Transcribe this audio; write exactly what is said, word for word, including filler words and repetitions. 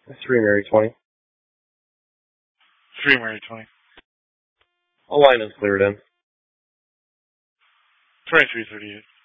Three Mary twenty. Three Mary twenty. All line is cleared in. Twenty-three thirty-eight.